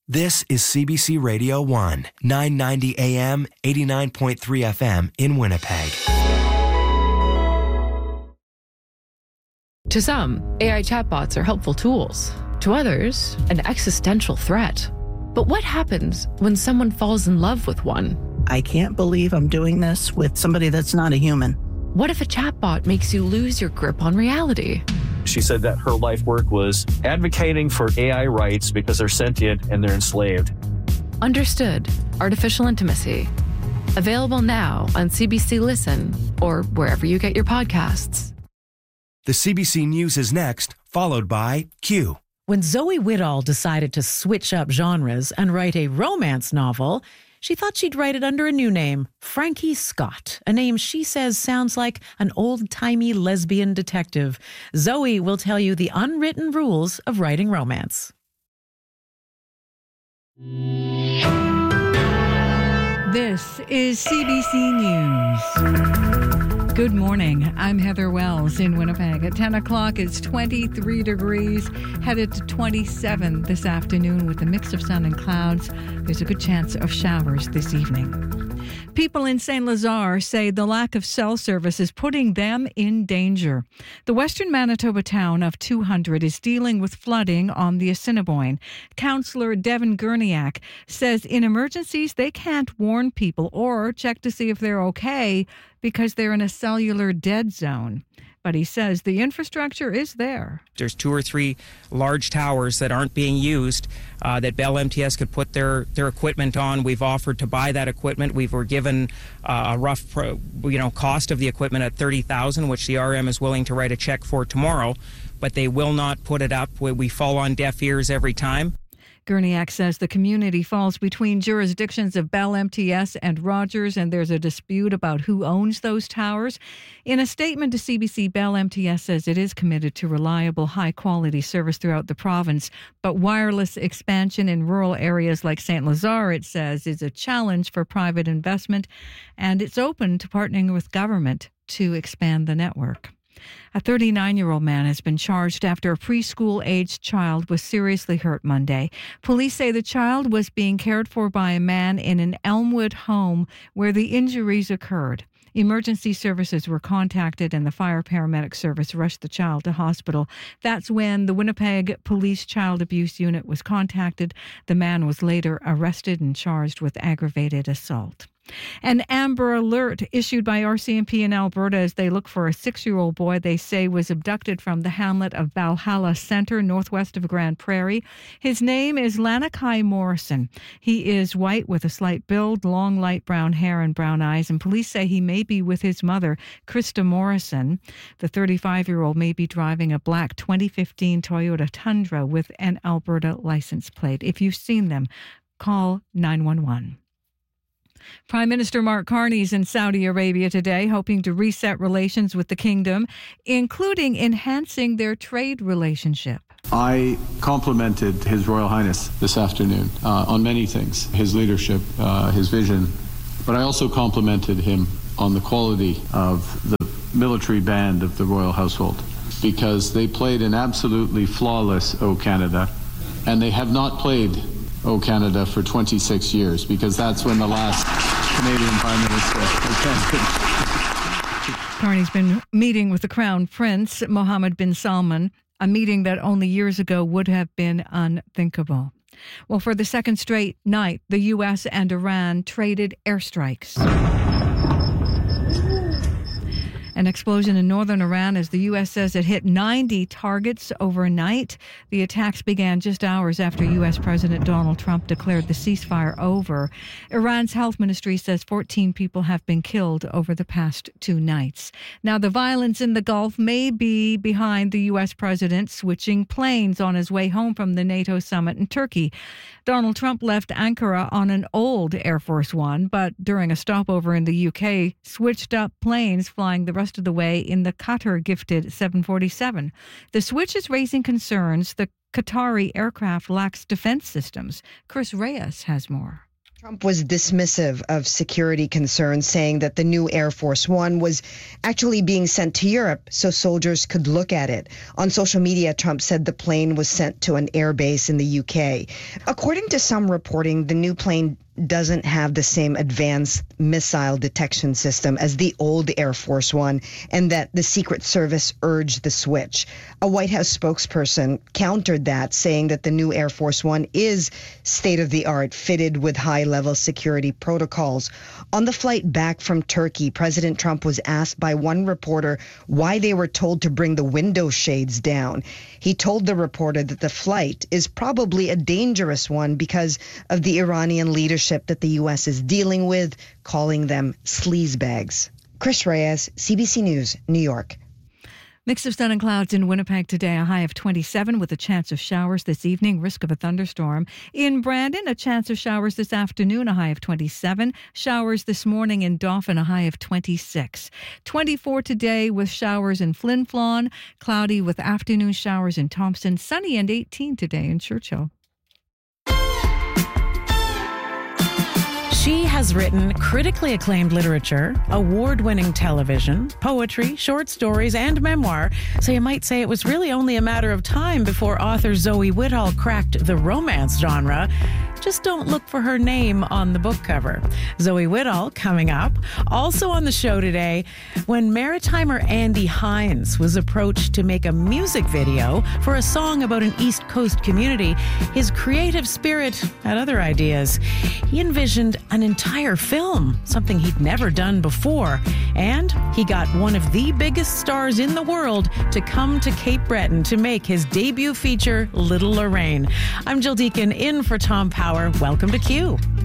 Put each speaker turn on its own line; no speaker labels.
This is CBC Radio 1, 990 AM, 89.3 FM in Winnipeg.
To some, AI chatbots are helpful tools. To others, an existential threat. But what happens when someone falls in love with one?
I can't believe I'm doing this with somebody that's not a human.
What if a chatbot makes you lose your grip on reality?
She said that her life work was advocating for AI rights because they're sentient and they're enslaved.
Understood. Artificial Intimacy. Available now on CBC Listen or wherever you get your podcasts.
The CBC News is next, followed by Q.
When Zoe Whittall decided to switch up genres and write a romance novel, she thought she'd write it under a new name, Frankie Scott, a name she says sounds like an old-timey lesbian detective. Zoe will tell you the unwritten rules of writing romance.
This is CBC News. Good morning. I'm Heather Wells in Winnipeg. At 10 o'clock, it's 23 degrees, headed to 27 this afternoon with a mix of sun and clouds. There's a good chance of showers this evening. People in St. Lazare say the lack of cell service is putting them in danger. The western Manitoba town of 200 is dealing with flooding on the Assiniboine. Councillor Devin Gurniak says in emergencies they can't warn people or check to see if they're okay because they're in a cellular dead zone. But he says the infrastructure is there.
There's 2 or 3 large towers that aren't being used that Bell MTS could put their equipment on. We've offered to buy that equipment. We were given a rough cost of the equipment at $30,000, which the RM is willing to write a check for tomorrow, but they will not put it up. We fall on deaf ears every time.
Gurniak says the community falls between jurisdictions of Bell MTS and Rogers, and there's a dispute about who owns those towers. In a statement to CBC, Bell MTS says it is committed to reliable, high-quality service throughout the province, but wireless expansion in rural areas like St. Lazare, it says, is a challenge for private investment, and it's open to partnering with government to expand the network. A 39-year-old man has been charged after a preschool-aged child was seriously hurt Monday. Police say the child was being cared for by a man in an Elmwood home where the injuries occurred. Emergency services were contacted and the fire paramedic service rushed the child to hospital. That's when the Winnipeg Police Child Abuse Unit was contacted. The man was later arrested and charged with aggravated assault. An Amber Alert issued by RCMP in Alberta as they look for a 6-year-old boy they say was abducted from the hamlet of Valhalla Centre, northwest of Grand Prairie. His name is Lanakai Morrison. He is white with a slight build, long light brown hair and brown eyes, and police say he may be with his mother, Krista Morrison. The 35-year-old may be driving a black 2015 Toyota Tundra with an Alberta license plate. If you've seen them, call 911. Prime Minister Mark Carney is in Saudi Arabia today, hoping to reset relations with the kingdom, including enhancing their trade relationship.
I complimented His Royal Highness this afternoon on many things, his leadership, his vision, but I also complimented him on the quality of the military band of the royal household, because they played an absolutely flawless O Canada, and they have not played O Canada for 26 years, because that's when the last Canadian Prime Minister attended.
Carney's been meeting with the Crown Prince, Mohammed bin Salman, a meeting that only years ago would have been unthinkable. Well, for the second straight night, the U.S. and Iran traded airstrikes. An explosion in northern Iran as the U.S. says it hit 90 targets overnight. The attacks began just hours after U.S. President Donald Trump declared the ceasefire over. Iran's health ministry says 14 people have been killed over the past 2 nights. Now, the violence in the Gulf may be behind the U.S. president switching planes on his way home from the NATO summit in Turkey. Donald Trump left Ankara on an old Air Force One, but during a stopover in the UK, switched up planes flying the rest of the way in the Qatar-gifted 747. The switch is raising concerns the Qatari aircraft lacks defense systems. Chris Reyes has more.
Trump was dismissive of security concerns, saying that the new Air Force One was actually being sent to Europe so soldiers could look at it. On social media, Trump said the plane was sent to an air base in the UK. According to some reporting, the new plane doesn't have the same advanced missile detection system as the old Air Force One, and that the Secret Service urged the switch. A White House spokesperson countered that, saying that the new Air Force One is state-of-the-art, fitted with high-level security protocols. On the flight back from Turkey, President Trump was asked by one reporter why they were told to bring the window shades down. He told the reporter that the flight is probably a dangerous one because of the Iranian leadership that the U.S. is dealing with, calling them sleazebags. Chris Reyes, CBC News, New York.
Mix of sun and clouds in Winnipeg today, a high of 27 with a chance of showers this evening, risk of a thunderstorm. In Brandon, a chance of showers this afternoon, a high of 27. Showers this morning in Dauphin, a high of 26. 24 today with showers in Flin Flon, cloudy with afternoon showers in Thompson, sunny and 18 today in Churchill.
She has written critically acclaimed literature, award-winning television, poetry, short stories, and memoir, so you might say it was really only a matter of time before author Zoe Whittall cracked the romance genre. Just don't look for her name on the book cover. Zoe Whittall coming up. Also on the show today, when Maritimer Andy Hines was approached to make a music video for a song about an East Coast community, his creative spirit had other ideas. He envisioned an entire film, something he'd never done before. And he got one of the biggest stars in the world to come to Cape Breton to make his debut feature, Little Lorraine. I'm Jill Deacon in for Tom Power. Welcome to Q.